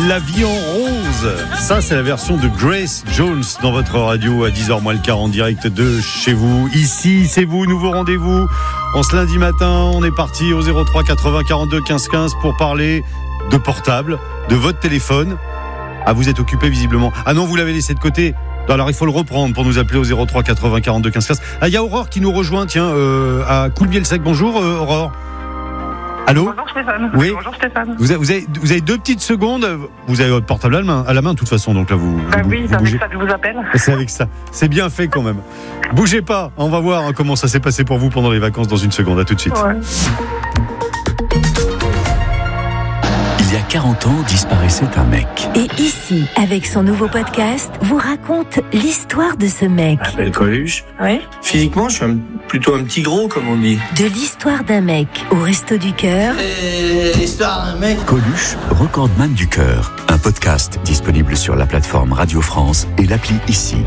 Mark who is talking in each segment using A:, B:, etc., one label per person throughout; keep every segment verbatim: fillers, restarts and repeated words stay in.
A: La vie en rose. Ça, c'est la version de Grace Jones dans votre radio à dix heures moins le quart en direct de chez vous. Ici, c'est vous, nouveau rendez-vous. En ce lundi matin, on est parti au zéro trois quatre-vingts quarante-deux quinze quinze pour parler de portable, de votre téléphone. Ah, vous êtes occupé visiblement. Ah non, vous l'avez laissé de côté. Alors il faut le reprendre pour nous appeler au zéro trois quatre-vingts quarante-deux quinze quinze. Ah, il y a Aurore qui nous rejoint, tiens, euh, à Coulbier-le-Sec. Bonjour euh, Aurore. Allô ?
B: Bonjour Stéphane.
A: Oui.
B: Bonjour Stéphane.
A: Vous avez, vous, avez, vous avez deux petites secondes. Vous avez votre portable à la main, à la main de toute façon, donc là vous.
B: Bah
A: vous,
B: oui,
A: vous
B: c'est
A: bougez.
B: avec ça que je vous appelle.
A: C'est avec ça. C'est bien fait quand même. Bougez pas. On va voir hein, comment ça s'est passé pour vous pendant les vacances dans une seconde. À tout de suite.
B: Ouais.
C: Il y a quarante ans, disparaissait un mec.
D: Et ici, avec son nouveau podcast, vous raconte l'histoire de ce mec.
E: Je m'appelle Coluche.
B: Oui.
E: Physiquement, je suis un- plutôt un petit gros, comme on dit.
D: De l'histoire d'un mec au Resto du Cœur
E: Et l'histoire d'un mec.
C: Coluche, recordman du cœur. Un podcast disponible sur la plateforme Radio France et l'appli Ici.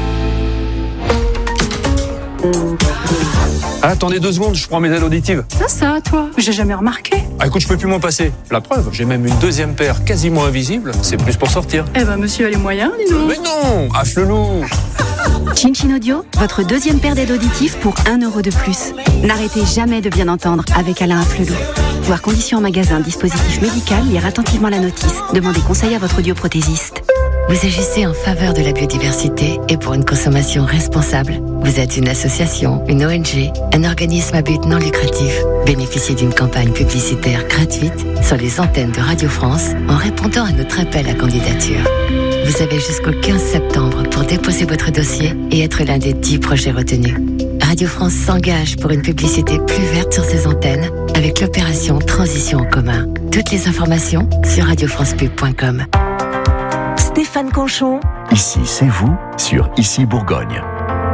F: Ah, attendez deux secondes, je prends mes aides auditives.
G: Ça, ça, toi, j'ai jamais remarqué.
F: Ah, écoute, je peux plus m'en passer. La preuve, j'ai même une deuxième paire quasiment invisible. C'est plus pour sortir.
G: Eh ben, monsieur a les moyens, dis donc.
F: Mais non, affle-loup.
H: Chin Chin Audio, votre deuxième paire d'aides auditives pour un euro de plus. N'arrêtez jamais de bien entendre avec Alain Afflelou. Voir conditions en magasin, dispositif médical, lire attentivement la notice. Demandez conseil à votre audioprothésiste.
I: Vous agissez en faveur de la biodiversité et pour une consommation responsable. Vous êtes une association, une O N G, un organisme à but non lucratif. Bénéficiez d'une campagne publicitaire gratuite sur les antennes de Radio France en répondant à notre appel à candidature. Vous avez jusqu'au quinze septembre pour déposer votre dossier et être l'un des dix projets retenus. Radio France s'engage pour une publicité plus verte sur ses antennes avec l'opération Transition en commun. Toutes les informations sur radio france pub point com.
D: Stéphane Conchon.
C: Ici, c'est vous sur Ici Bourgogne.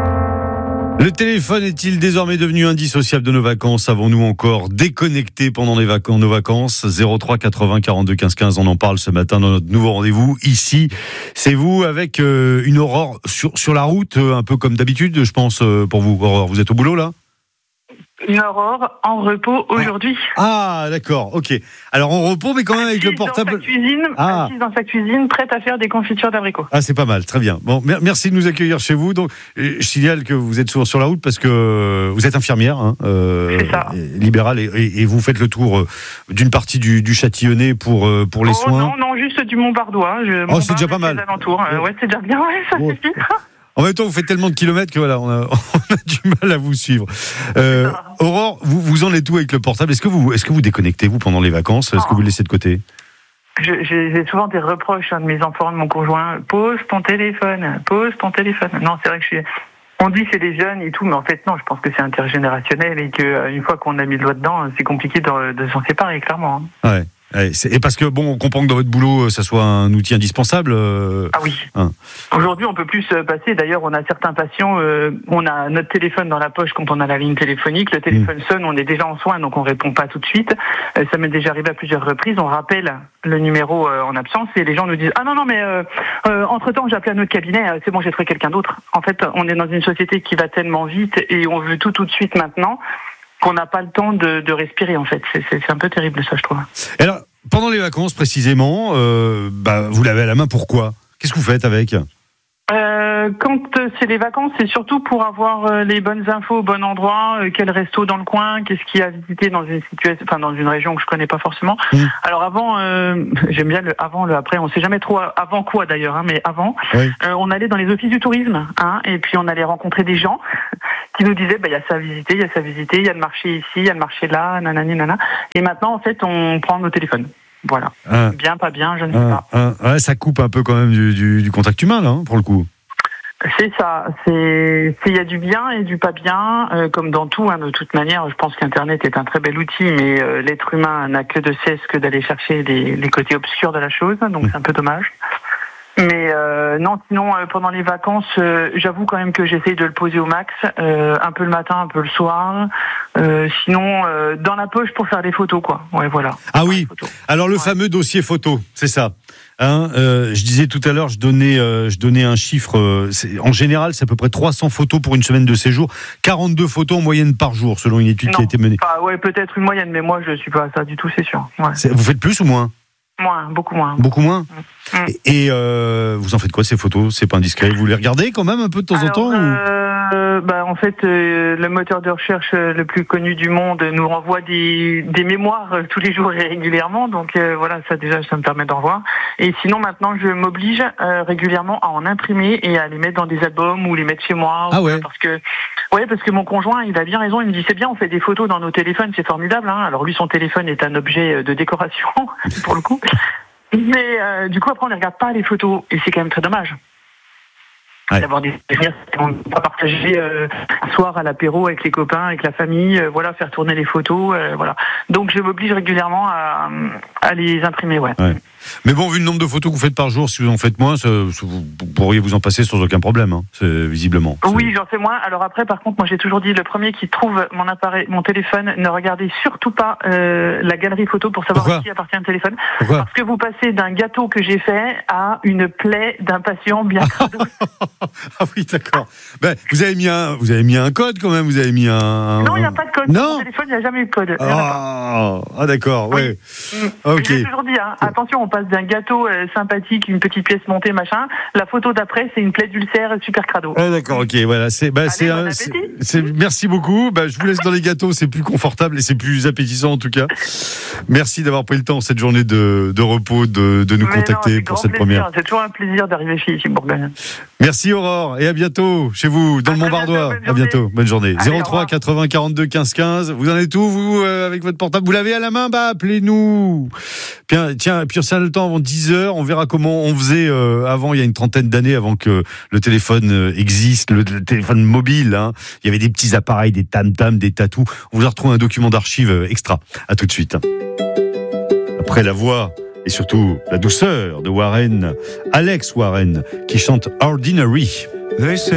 A: Le téléphone est-il désormais devenu indissociable de nos vacances ? Avons-nous encore déconnecté pendant les vacances, nos vacances ? zéro trois quatre-vingts quarante-deux quinze quinze, on en parle ce matin dans notre nouveau rendez-vous. Ici, c'est vous avec euh, une Aurore sur, sur la route, euh, un peu comme d'habitude, je pense, euh, pour vous. Aurore, vous êtes au boulot là ?
B: Une Aurore en repos aujourd'hui.
A: Ah, d'accord, ok. Alors en repos, mais quand même avec le portable.
B: Dans sa cuisine,
A: Ah.
B: assise dans sa cuisine, prête à faire des confitures d'abricots.
A: Ah, c'est pas mal, très bien. Bon, mer- merci de nous accueillir chez vous. Donc, euh, je signale que vous êtes souvent sur la route parce que vous êtes infirmière, hein, euh,
B: C'est ça.
A: libérale, et, et- et vous faites le tour euh, d'une partie du, du Châtillonnais pour euh, pour les
B: oh,
A: soins.
B: Non, non, juste du Mont-Bardois. Je,
A: Oh, c'est déjà
B: Mont-Bard,
A: pas
B: les
A: mal.
B: alentours. Euh, ouais, c'est déjà bien, ouais, ça
A: Oh.
B: suffit.
A: En même temps, vous faites tellement de kilomètres que voilà, on a, on a du mal à vous suivre. Euh, Aurore, vous, vous en êtes où avec le portable ? Est-ce que vous, est-ce que vous déconnectez vous pendant les vacances ? Est-ce que vous le laissez de côté ?
B: Je- J'ai j'ai souvent des reproches hein, de mes enfants, de mon conjoint. Pose ton téléphone, pose ton téléphone. Non, c'est vrai que je suis. On dit c'est les jeunes et tout, mais en fait non, je pense que c'est intergénérationnel et que euh, une fois qu'on a mis le doigt dedans, c'est compliqué de, de s'en séparer, clairement. hein.
A: Ouais. Ouais, c'est- et parce que bon, on comprend que dans votre boulot, ça soit un outil indispensable. euh,
B: Ah oui.
A: Hein.
B: Aujourd'hui, on peut plus se passer. D'ailleurs, on a certains patients, euh, on a notre téléphone dans la poche quand on a la ligne téléphonique. Le téléphone sonne, on est déjà en soins, donc on répond pas tout de suite. Euh, ça m'est déjà arrivé à plusieurs reprises. On rappelle le numéro euh, en absence et les gens nous disent ah non non mais euh, euh, entre temps j'ai appelé un autre cabinet. euh, c'est bon, j'ai trouvé quelqu'un d'autre. En fait, on est dans une société qui va tellement vite et on veut tout tout de suite maintenant qu'on n'a pas le temps de, de respirer. En fait, c'est, c'est, c'est un peu terrible ça, je trouve.
A: Et alors, pendant les vacances précisément, euh, bah, vous l'avez à la main. Pourquoi ? Qu'est-ce que vous faites avec ?
B: Euh, quand euh, c'est les vacances, c'est surtout pour avoir euh, les bonnes infos au bon endroit, euh, quel resto dans le coin, qu'est-ce qu'il y a à visiter dans une situation, enfin dans une région que je connais pas forcément.
A: Mmh.
B: Alors avant, euh, j'aime bien le avant, le après. On sait jamais trop avant quoi d'ailleurs, hein, mais avant,
A: Oui.
B: euh, on allait dans les offices du tourisme, hein, et puis on allait rencontrer des gens qui nous disaient, bah il y a ça à visiter, il y a ça à visiter, il y a le marché ici, il y a le marché là, nanani nana. Et maintenant en fait, on prend nos téléphones. Voilà.
A: Ah.
B: Bien, pas bien, je ne sais
A: Ah,
B: pas.
A: ah, ouais, ça coupe un peu quand même du, du, du contact humain là, hein, pour le coup.
B: C'est ça, c'est il y a du bien et du pas bien, euh, comme dans tout. Hein, de toute manière, je pense qu'Internet est un très bel outil, mais euh, l'être humain n'a que de cesse que d'aller chercher les, les côtés obscurs de la chose, donc c'est un peu dommage. Mais euh, non, sinon euh, pendant les vacances, euh, j'avoue quand même que j'essaye de le poser au max, euh, un peu le matin, un peu le soir. Euh, sinon, euh, dans la poche pour faire des photos, quoi. Ouais, voilà.
A: Ah oui. Alors le
B: Ouais.
A: fameux dossier photo, c'est ça. Hein, euh, je disais tout à l'heure, je donnais, euh, je donnais un chiffre. Euh, c'est, en général, c'est à peu près trois cents photos pour une semaine de séjour, quarante-deux photos en moyenne par jour, selon une étude
B: Non,
A: qui a été menée.
B: Pas, ouais, peut-être une moyenne, mais moi je suis pas à ça du tout, c'est sûr. Ouais.
A: C'est, vous faites plus ou moins ?
B: Moins, beaucoup moins.
A: Beaucoup moins.
B: Mmh.
A: Et, et euh, vous en faites quoi ces photos? C'est pas indiscret. Vous les regardez quand même un peu de temps
B: Alors,
A: en temps
B: euh, bah, en fait, euh, le moteur de recherche le plus connu du monde nous renvoie des, des mémoires euh, tous les jours et régulièrement. Donc euh, voilà, ça déjà, ça me permet d'en voir. Et sinon, maintenant, je m'oblige euh, régulièrement à en imprimer et à les mettre dans des albums ou les mettre chez moi.
A: Ah ouais.
B: Parce que, ouais, parce que mon conjoint, il a bien raison. Il me dit c'est bien, on fait des photos dans nos téléphones, c'est formidable. Hein. Alors lui, son téléphone est un objet de décoration pour le coup. Mais euh, du coup, après, on ne regarde pas les photos. Et c'est quand même très dommage. Ouais. D'avoir des souvenirs qu'on va partager euh, un soir à l'apéro avec les copains, avec la famille, euh, voilà, faire tourner les photos, euh, voilà. Donc, je m'oblige régulièrement à, à les imprimer, ouais.
A: ouais. Mais bon, vu le nombre de photos que vous faites par jour, si vous en faites moins, ça, vous pourriez vous en passer sans aucun problème, hein, c'est, visiblement. C'est...
B: Oui, j'en fais moins. Alors après, par contre, moi, j'ai toujours dit, le premier qui trouve mon appareil, mon téléphone, ne regardez surtout pas euh, la galerie photo pour savoir
A: Pourquoi
B: à qui appartient le téléphone.
A: Pourquoi
B: Parce que vous passez d'un gâteau que j'ai fait à une plaie d'un patient bien crado.
A: Ah oui, d'accord. Ben, vous avez mis un, vous avez mis un code quand même. Vous avez mis un.
B: Non, il n'y a pas de code.
A: Non.
B: Sur mon téléphone, il n'y a jamais eu de code.
A: Ah, ah d'accord. Ouais.
B: Oui.
A: Ok.
B: J'ai toujours dit, hein, attention, on passe d'un gâteau euh, sympathique, une petite pièce montée, machin. La photo d'après, c'est une plaie d'ulcère super crado.
A: Ah, d'accord. Ok. Voilà. C'est. Bah,
B: Allez,
A: c'est,
B: bon
A: un, c'est, c'est. Merci beaucoup. Bah, je vous laisse dans les gâteaux. C'est plus confortable et c'est plus appétissant en tout cas. Merci d'avoir pris le temps cette journée de, de repos de, de nous
B: Mais
A: contacter
B: non,
A: pour cette
B: plaisir.
A: première.
B: C'est toujours un plaisir d'arriver chez ici Bourgogne.
A: Merci Aurore et à bientôt chez vous dans
B: à
A: le Mont-Bardois. À bientôt, bonne journée.
B: Allez,
A: zéro trois quatre-vingts quarante-deux quinze quinze. Vous en êtes où vous euh, avec votre portable? Vous l'avez à la main? Bah appelez-nous. Bien, tiens, puis ça a le temps avant dix heures. On verra comment on faisait euh, avant, il y a une trentaine d'années, avant que le téléphone euh, existe, le, le téléphone mobile. Hein. Il y avait des petits appareils, des tam-tams, des tatous. On vous a retrouvé un document d'archives euh, extra. À tout de suite. Après la voix et surtout la douceur de Warren, Alex Warren, qui chante Ordinary.